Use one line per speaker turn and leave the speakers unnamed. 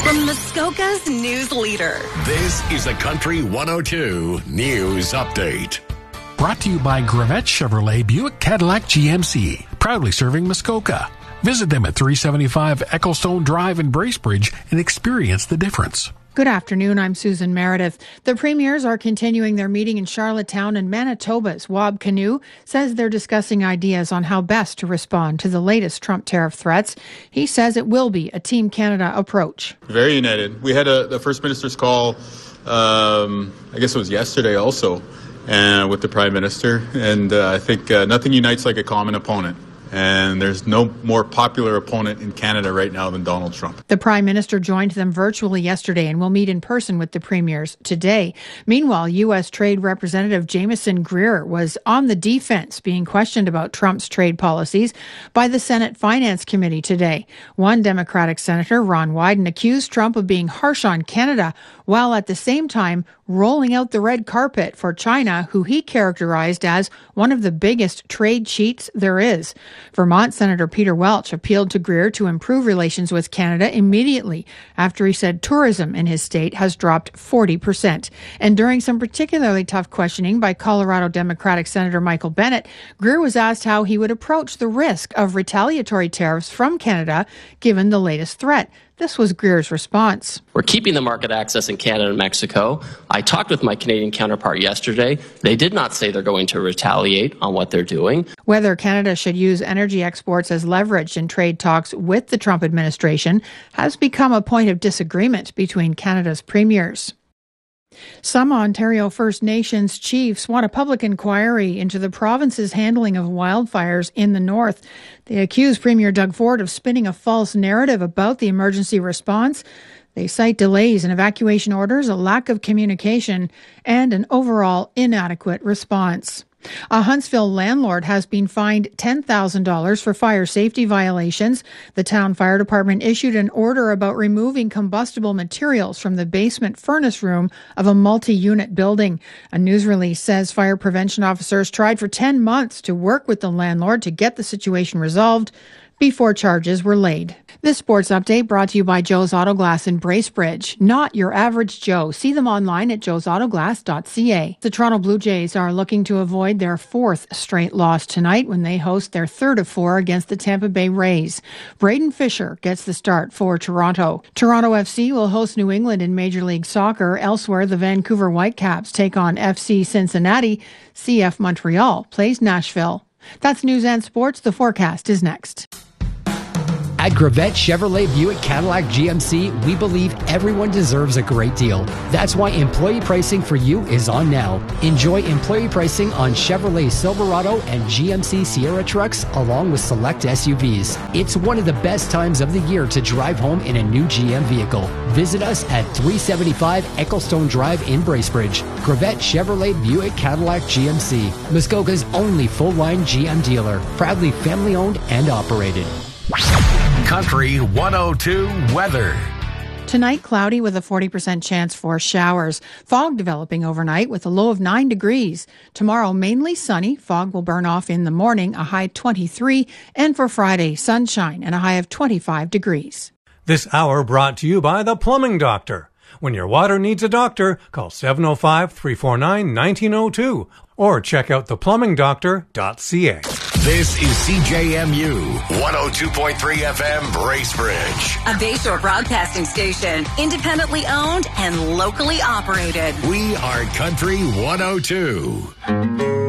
From Muskoka's news leader.
This is a Country 102 News Update.
Brought to you by Gravette Chevrolet Buick Cadillac GMC, proudly serving Muskoka. Visit them at 375 Ecclestone Drive in Bracebridge and experience the difference.
Good afternoon, I'm Susan Meredith. The premiers are continuing their meeting in Charlottetown, and Manitoba's Wab Kinew says they're discussing ideas on how best to respond to the latest Trump tariff threats. He says it will be a Team Canada approach.
Very united. We had the First Minister's call, I guess it was yesterday also, with the Prime Minister, and I think nothing unites like a common opponent. And there's no more popular opponent in Canada right now than Donald Trump.
The Prime Minister joined them virtually yesterday and will meet in person with the premiers today. Meanwhile, U.S. Trade Representative Jameson Greer was on the defense, being questioned about Trump's trade policies by the Senate Finance Committee today. One Democratic Senator, Ron Wyden, accused Trump of being harsh on Canada, while at the same time rolling out the red carpet for China, who he characterized as one of the biggest trade cheats there is. Vermont Senator Peter Welch appealed to Greer to improve relations with Canada immediately after he said tourism in his state has dropped 40%. And during some particularly tough questioning by Colorado Democratic Senator Michael Bennet, Greer was asked how he would approach the risk of retaliatory tariffs from Canada given the latest threat. This was Greer's response.
We're keeping the market access in Canada and Mexico. I talked with my Canadian counterpart yesterday. They did not say they're going to retaliate on what they're doing.
Whether Canada should use energy exports as leverage in trade talks with the Trump administration has become a point of disagreement between Canada's premiers. Some Ontario First Nations chiefs want a public inquiry into the province's handling of wildfires in the north. They accuse Premier Doug Ford of spinning a false narrative about the emergency response. They cite delays in evacuation orders, a lack of communication, and an overall inadequate response. A Huntsville landlord has been fined $10,000 for fire safety violations. The town fire department issued an order about removing combustible materials from the basement furnace room of a multi-unit building. A news release says fire prevention officers tried for 10 months to work with the landlord to get the situation resolved before charges were laid. This sports update brought to you by Joe's Auto Glass in Bracebridge. Not your average Joe. See them online at joesautoglass.ca. The Toronto Blue Jays are looking to avoid their fourth straight loss tonight when they host their third of four against the Tampa Bay Rays. Braden Fisher gets the start for Toronto. Toronto FC will host New England in Major League Soccer. Elsewhere, the Vancouver Whitecaps take on FC Cincinnati. CF Montreal plays Nashville. That's news and sports. The forecast is next.
At Gravette Chevrolet Buick Cadillac GMC, we believe everyone deserves a great deal. That's why employee pricing for you is on now. Enjoy employee pricing on Chevrolet Silverado and GMC Sierra trucks, along with select SUVs. It's one of the best times of the year to drive home in a new GM vehicle. Visit us at 375 Ecclestone Drive in Bracebridge. Gravette Chevrolet Buick Cadillac GMC, Muskoka's only full-line GM dealer. Proudly family-owned and operated.
Country 102 weather.
Tonight, cloudy with a 40% chance for showers. Fog developing overnight with a low of 9 degrees. Tomorrow, mainly sunny. Fog will burn off in the morning, a high 23. And for Friday, sunshine and a high of 25 degrees.
This hour brought to you by The Plumbing Doctor. When your water needs a doctor, call 705-349-1902 or check out theplumbingdoctor.ca.
This is CJMU 102.3 FM Bracebridge.
A Bayshore broadcasting station, independently owned and locally operated.
We are Country 102.